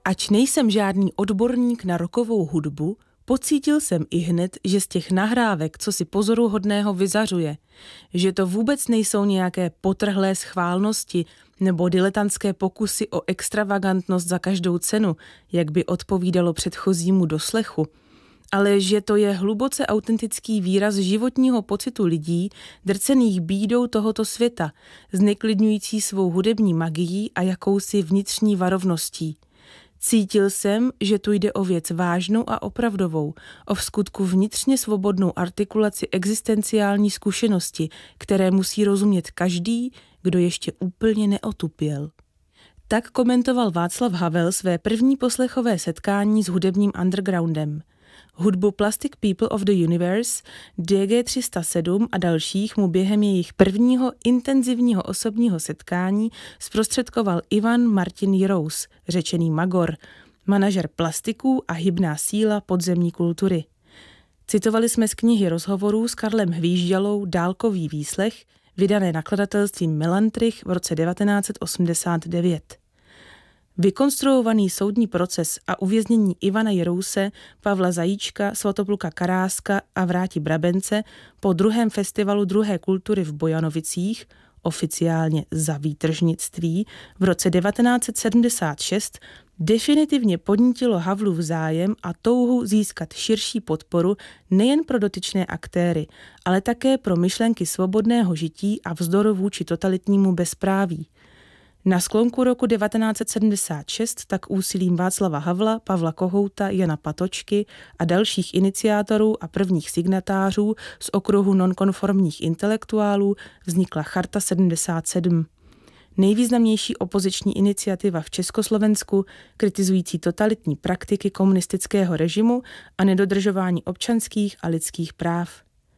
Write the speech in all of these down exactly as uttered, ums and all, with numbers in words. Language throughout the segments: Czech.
Ač nejsem žádný odborník na rockovou hudbu, pocítil jsem ihned, že z těch nahrávek co si pozoruhodného vyzařuje, že to vůbec nejsou nějaké potrhlé schválnosti nebo diletantské pokusy o extravagantnost za každou cenu, jak by odpovídalo předchozímu doslechu, ale že to je hluboce autentický výraz životního pocitu lidí, drcených bídou tohoto světa, zneklidňující svou hudební magií a jakousi vnitřní varovností. Cítil jsem, že tu jde o věc vážnou a opravdovou, o vskutku vnitřně svobodnou artikulaci existenciální zkušenosti, které musí rozumět každý, kdo ještě úplně neotupěl. Tak komentoval Václav Havel své první poslechové setkání s hudebním undergroundem. Hudbu Plastic People of the Universe, D G tři sta sedm a dalších mu během jejich prvního intenzivního osobního setkání zprostředkoval Ivan Martin Jirous, řečený Magor, manažer Plastiků a hybná síla podzemní kultury. Citovali jsme z knihy rozhovorů s Karlem Hvížďalou Dálkový výslech, vydané nakladatelstvím Melantrich v roce devatenáct set osmdesát devět. Vykonstruovaný soudní proces a uvěznění Ivana Jirouse, Pavla Zajíčka, Svatopluka Karáska a Vráti Brabence po druhém festivalu druhé kultury v Bojanovicích, oficiálně za výtržnictví, v roce devatenáct set sedmdesát šest definitivně podnítilo Havlův zájem a touhu získat širší podporu nejen pro dotyčné aktéry, ale také pro myšlenky svobodného žití a vzdoru vůči totalitnímu bezpráví. Na sklonku roku devatenáct set sedmdesát šest tak úsilím Václava Havla, Pavla Kohouta, Jana Patočky a dalších iniciátorů a prvních signatářů z okruhu nonkonformních intelektuálů vznikla Charta sedmdesát sedm. Nejvýznamnější opoziční iniciativa v Československu, kritizující totalitní praktiky komunistického režimu a nedodržování občanských a lidských práv.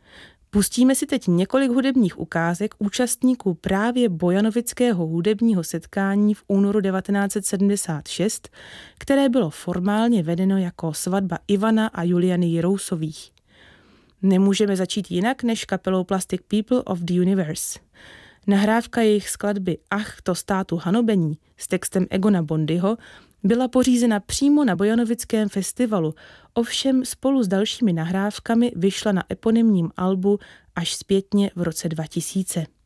Pustíme si teď několik hudebních ukázek účastníků právě bojanovického hudebního setkání v únoru devatenáct set sedmdesát šest, které bylo formálně vedeno jako svatba Ivana a Juliany Jirousových. Nemůžeme začít jinak než kapelou Plastic People of the Universe. Nahrávka jejich skladby Ach, to státu hanobení s textem Egona Bondyho byla pořízena přímo na Bojanovickém festivalu, ovšem spolu s dalšími nahrávkami vyšla na eponymním albu až zpětně v roce dva tisíce.